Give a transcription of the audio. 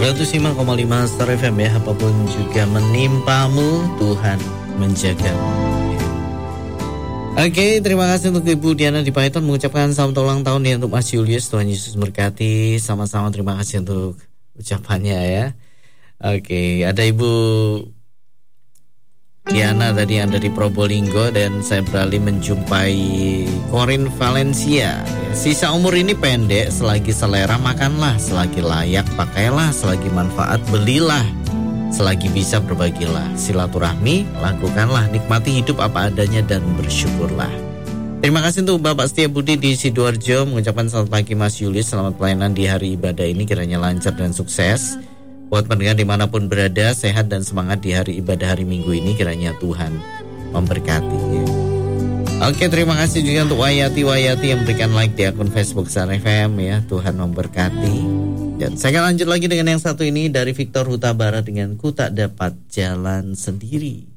105,5 Star FM ya, apapun juga menimpamu, Tuhan menjagamu. Oke, terima kasih untuk Ibu Diana di Python mengucapkan selamat ulang tahun ya untuk Mas Julius. Tuhan Yesus berkati. Sama-sama terima kasih untuk ucapannya ya. Oke, ada Ibu Diana tadi yang dari Probolinggo dan saya beralih menjumpai Corin Valencia. Sisa umur ini pendek, selagi selera makanlah, selagi layak pakailah, selagi manfaat belilah, selagi bisa berbagilah, silaturahmi lakukanlah, nikmati hidup apa adanya dan bersyukurlah. Terima kasih untuk Bapak Setia Budi di Sidoarjo mengucapkan selamat pagi Mas Julius, selamat pelayanan di hari ibadah ini kiranya lancar dan sukses. Buat pendengar dimanapun berada, sehat dan semangat di hari ibadah hari Minggu ini, kiranya Tuhan memberkati ya. Oke, terima kasih juga untuk Wayati yang memberikan like di akun Facebook Star FM ya. Tuhan memberkati. Dan saya akan lanjut lagi dengan yang satu ini dari Victor Huta Barat dengan Ku Tak Dapat Jalan Sendiri.